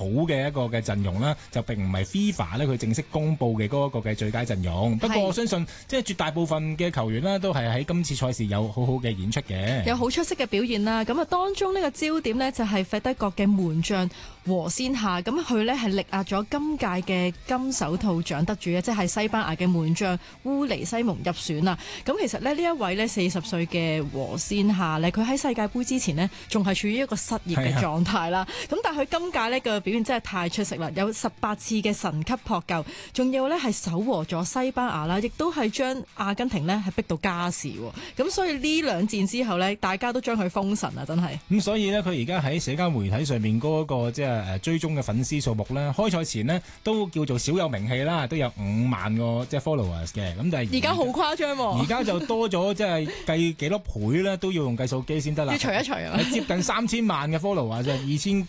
好嘅一個嘅陣容啦，就並唔係 FIFA 咧佢正式公布嘅嗰一個嘅最佳陣容。不過我相信即係絕大部分嘅球員啦，都係喺今次賽事有好好嘅演出嘅， 有好出色嘅表現啦。咁啊，當中呢個焦點呢，就係費德國嘅門將和仙夏，咁佢呢係力壓咗今屆嘅金手套獎得主即係西班牙嘅門將烏尼西蒙入選啦。咁其實呢一位呢40歲嘅和仙夏呢，佢喺世界盃之前呢，仲係處於一個失業嘅狀態啦。咁但係佢今屆呢個表現真係太出色啦，有18次嘅神級撲救，仲要呢係守和咗西班牙啦，亦都係將阿根廷呢係逼到加時。咁所以呢兩戰之後呢，大家都將佢封神啊，真係。 咁所以呢，佢而家喺社交媒體上面嗰個即係追蹤嘅粉絲數目呢，開賽前呢都叫做小有名氣啦，都有5萬個即係 followers 嘅。咁但係而家好誇張喎， 而家就多咗即係計幾多倍呢，都要用計數機先得啦。 要除一除啊， 接近3000萬嘅 followers，就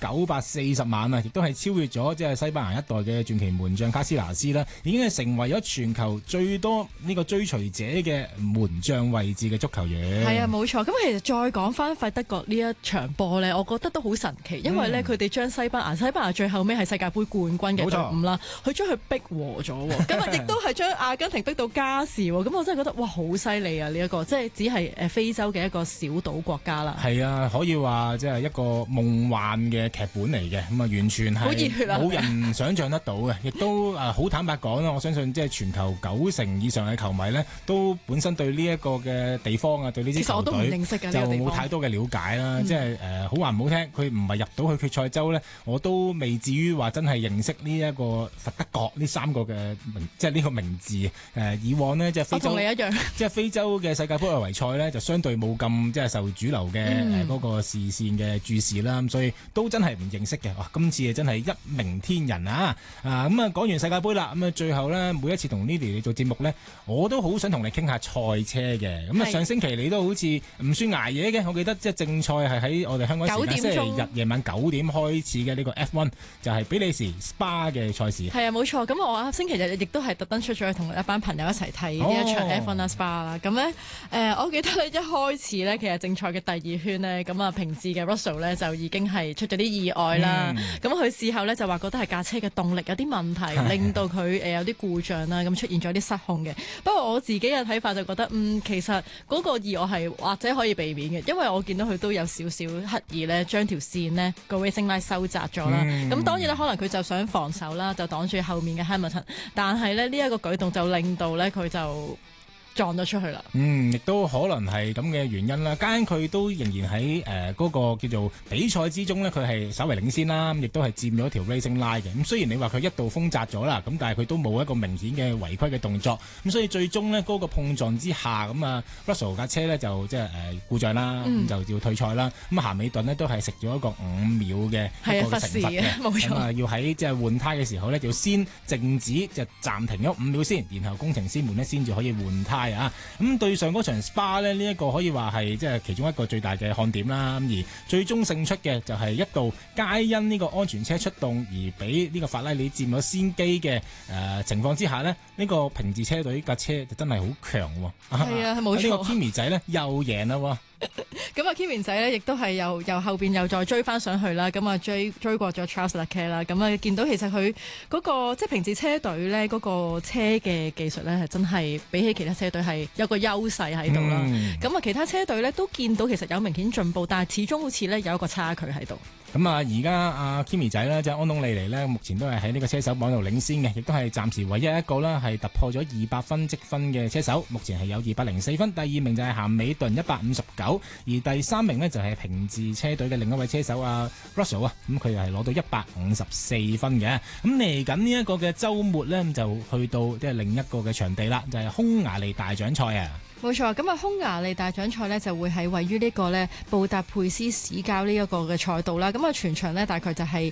2940萬啊，亦都係超越咗即係西班牙一代嘅傳奇門將卡斯拿斯啦，已經係成為咗全球最多呢個追隨者嘅門將位置嘅足球員。 係啊，冇錯。咁其實再講翻費德國呢一場波呢，我覺得都好神奇，因為呢，佢哋將西班牙最後尾係世界盃冠軍嘅隊伍啦，佢將佢逼和咗，咁啊亦都係將阿根廷逼到加時，咁我真係覺得哇好犀利啊！呢一個即係只係非洲嘅一個小島國家啦。 係啊，可以話即係一個夢幻嘅劇本嚟嘅，咁啊完全係好熱血啊， 冇人想象得到嘅，亦都好坦白講啦，我相信即係全球90%以上嘅球迷呢，都本身對呢一個嘅地方啊，對呢支球隊就冇太多嘅了解啦。即係好話唔好聽，佢唔係入到去決賽周呢，我都未至於話真係認識呢一個佛德國呢3個嘅名，即係呢個名字。以往呢，即係非洲， 我同你一樣，即係非洲嘅世界盃外圍賽呢，就相對冇咁即係受主流嘅嗰個視線嘅注視啦。咁所以都真係唔認識嘅。哇！今次啊真係一鳴天人啊！咁啊講完世界盃啦，咁啊最後呢，每一次同 Lily 你做節目呢，我都好想同你傾下賽車嘅。咁啊上星期你都好似唔算捱夜嘅，我記得即係正賽係喺我哋香港時間星期日夜晚9點開始嘅呢個 F1，就係比利時 Spa 嘅賽事。 係啊，冇錯。咁我星期日亦都係特登出咗去同一班朋友一齊睇呢一場 F1 啦 Spa 啦。咁呢，我記得呢一開始呢，其實正賽嘅第2圈呢，咁啊平治嘅 Russell 呢，就已經係出咗啲意外啦。咁佢事後呢，就話覺得係架車嘅動力有啲問題，令到佢有啲故障啦，咁出現咗啲失控嘅。不過我自己嘅睇法就覺得，其實嗰個意外係或者可以避免嘅，因為我見到佢都有少少刻意呢將條線呢個 racing line 收窄咗啦。咁當然啦，可能佢就想防守啦，就擋住後面嘅 Hamilton， 但係呢一個舉動就令到呢佢就撞咗出去啦。亦都可能係咁嘅原因啦。間佢都仍然喺嗰個叫做比賽之中呢，佢係稍為領先啦，亦都係佔咗條 racing line 嘅。咁雖然你話佢一度封閘咗啦，咁但係佢都冇一個明顯嘅違規嘅動作。咁所以最終呢，嗰個碰撞之下，咁啊 Russell 架車呢就即係故障啦，咁就要退賽啦。咁咸美頓呢都係食咗一個5秒嘅一個懲罰嘅， 冇錯。 咁啊要喺即係換胎嘅時候呢，就要先靜止就暫停咗5秒先，然後工程師們呢先至可以換胎。咁對上嗰場 Spa 呢，呢一個可以話係即係其中一個最大嘅看點啦。咁而最終勝出嘅就係一度皆因呢個安全車出動而俾呢個法拉利佔咗先機嘅情況之下呢，呢個平治車隊架車就真係好強喎。 係啊，冇錯。 呢個 Kimi 仔呢又贏啦喎。 咁啊 Kimi 仔呢亦都係由後邊又再追翻上去啦，咁啊追過咗 Charles Leclerc 啦，咁啊見到其實佢嗰個即係平治車隊呢嗰個車嘅技術呢係真係比起其他車隊係有個優勢喺度啦。咁啊其他車隊呢都見到其實有明顯進步，但係始終好似呢有一個差距喺度。 咁啊，而家阿 Kimi 仔呢，即係安東尼尼呢，目前都係喺呢個車手榜度領先嘅，亦都係暫時唯一一個啦，係突破咗200分積分嘅車手。目前係有204分，第2名就係咸美頓159，而第3名呢，就係平治車隊嘅另一位車手阿 Russell 啊，咁佢又係攞到154分嘅。咁嚟緊呢一個嘅週末呢，就去到即係另一個嘅場地啦，就係匈牙利大獎賽啊！ 冇錯，咁啊，匈牙利大獎賽呢就會係位於呢個呢布達佩斯市郊呢一個嘅賽道啦。咁啊，全長呢大概就係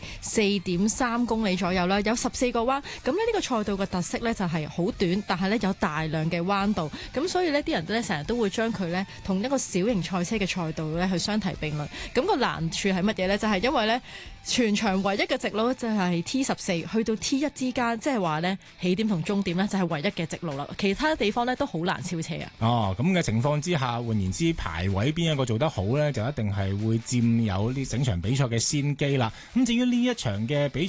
4.3公里左右啦，有14個彎。咁呢個賽道嘅特色呢就係好短，但係呢有大量嘅彎道。咁所以呢啲人呢成日都會將佢呢同一個小型賽車嘅賽道呢去相提並論。咁個難處係乜嘢呢？就係因為呢全場唯一嘅直路就係 T14 去到 T1 之間，即係話呢起點同終點呢就係唯一嘅直路啦。其他地方呢都好難超車啊！ 咁嘅情況之下，換言之，排位邊一個做得好呢，就一定係會佔有呢整場比賽嘅先機啦。咁至於呢一場嘅比賽